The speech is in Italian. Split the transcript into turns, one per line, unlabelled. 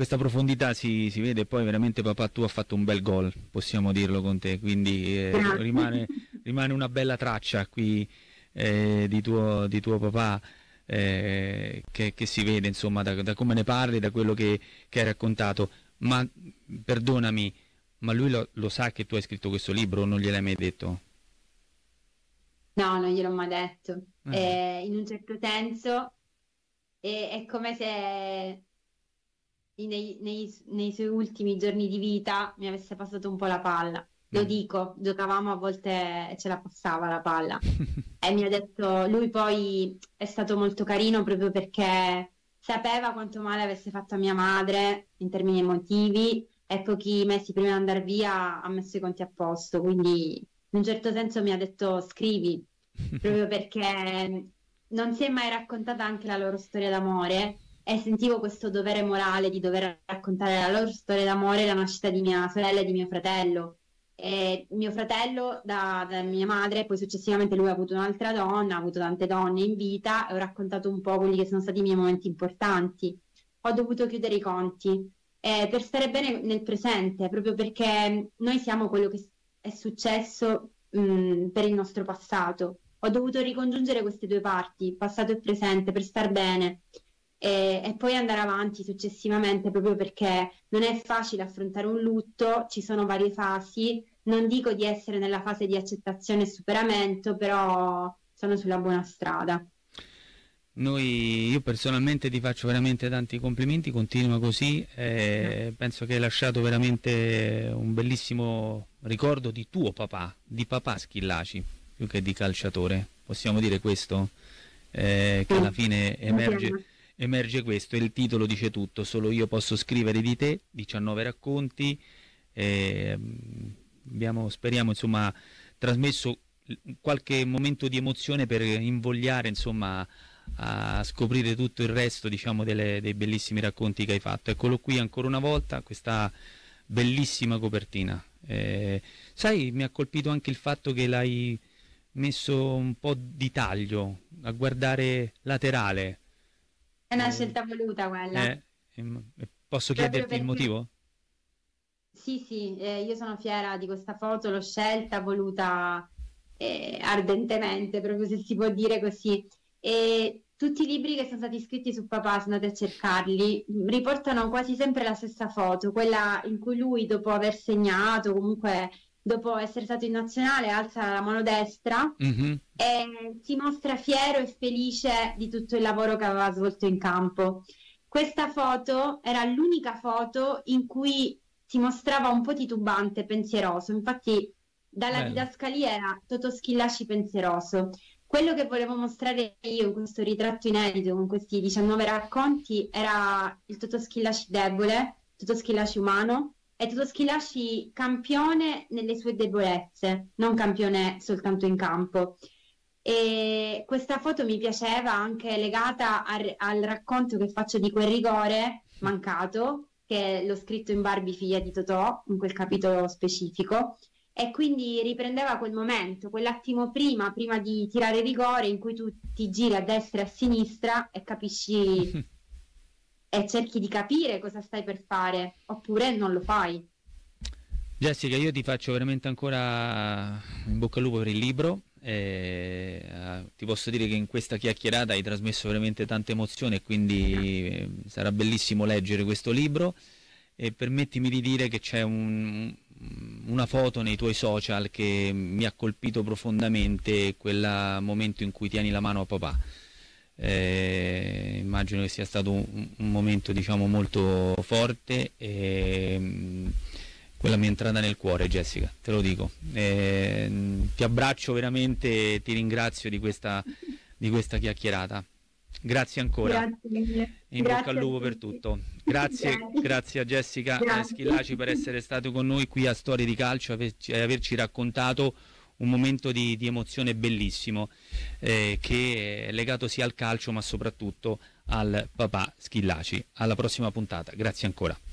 questa profondità si vede. Poi veramente papà, tu hai fatto un bel gol, possiamo dirlo con te, quindi rimane una bella traccia qui di tuo papà, che si vede insomma da come ne parli, da quello che hai raccontato. Ma perdonami, ma lui lo sa che tu hai scritto questo libro o non gliel'hai mai detto?
No, non gliel'ho mai detto.
Ah.
In un certo senso è come se nei suoi ultimi giorni di vita mi avesse passato un po' la palla. Lo
Mm.
dico, giocavamo a volte e ce la passava la palla. E mi ha detto, lui poi è stato molto carino proprio perché sapeva quanto male avesse fatto a mia madre in termini emotivi e pochi mesi prima di andare via ha messo i conti a posto. Quindi in un certo senso mi ha detto scrivi, proprio perché non si è mai raccontata anche la loro storia d'amore e sentivo questo dovere morale di dover raccontare la loro storia d'amore e la nascita di mia sorella e di mio fratello. E mio fratello da mia madre, poi successivamente lui ha avuto un'altra donna, ha avuto tante donne in vita e ho raccontato un po' quelli che sono stati i miei momenti importanti. Ho dovuto chiudere i conti per stare bene nel presente, proprio perché noi siamo quello che è successo per il nostro passato. Ho dovuto ricongiungere queste due parti, passato e presente, per star bene e poi andare avanti successivamente, proprio perché non è facile affrontare un lutto, ci sono varie fasi. Non dico di essere nella fase di accettazione e superamento, però sono sulla buona strada.
Io personalmente ti faccio veramente tanti complimenti, continua così, penso che hai lasciato veramente un bellissimo ricordo di tuo papà, di papà Schillaci, più che di calciatore, possiamo dire questo? Che alla fine
Insieme.
emerge questo, e il titolo dice tutto: solo io posso scrivere di te, 19 racconti, speriamo insomma trasmesso qualche momento di emozione per invogliare insomma a scoprire tutto il resto, diciamo, dei bellissimi racconti che hai fatto. Eccolo qui ancora una volta, questa bellissima copertina. Sai, mi ha colpito anche il fatto che l'hai messo un po' di taglio, a guardare laterale.
È una scelta voluta quella,
Posso
proprio
chiederti il
perché
motivo?
sì, sì, io sono fiera di questa foto, l'ho scelta, voluta ardentemente, proprio se si può dire così. E tutti i libri che sono stati scritti su papà, se andate a cercarli, riportano quasi sempre la stessa foto, quella in cui lui, dopo aver segnato, comunque dopo essere stato in nazionale, alza la mano destra
Mhm.
e si mostra fiero e felice di tutto il lavoro che aveva svolto in campo. Questa foto era l'unica foto in cui si mostrava un po' titubante, pensieroso. Infatti, dalla
Bello.
didascalia era Totò Schillaci pensieroso. Quello che volevo mostrare io in questo ritratto inedito, con questi 19 racconti, era il Totò Schillaci debole, Totò Schillaci umano e Totò Schillaci campione nelle sue debolezze, non campione soltanto in campo. E questa foto mi piaceva anche legata al racconto che faccio di quel rigore mancato, che l'ho scritto in Barbie, figlia di Totò, in quel capitolo specifico, e quindi riprendeva quel momento, quell'attimo prima di tirare il rigore, in cui tu ti giri a destra e a sinistra e capisci e cerchi di capire cosa stai per fare, oppure non lo fai.
Jessica, io ti faccio veramente ancora in bocca al lupo per il libro. Ti posso dire che in questa chiacchierata hai trasmesso veramente tanta emozione, e quindi sarà bellissimo leggere questo libro. E permettimi di dire che c'è una foto nei tuoi social che mi ha colpito profondamente, quel momento in cui tieni la mano a papà. Immagino che sia stato un momento, diciamo, molto forte, e quella mi è entrata nel cuore, Jessica, te lo dico. Ti abbraccio veramente e ti ringrazio di questa chiacchierata. Grazie ancora.
Grazie mille.
In bocca al
Grazie a
lupo per
tutti.
tutto. Grazie,
Grazie.
grazie a Jessica Schillaci per
Grazie.
essere stato con noi qui a Storie di Calcio e averci raccontato un momento di emozione bellissimo, che è legato sia al calcio ma soprattutto al papà Schillaci. Alla prossima puntata. Grazie ancora.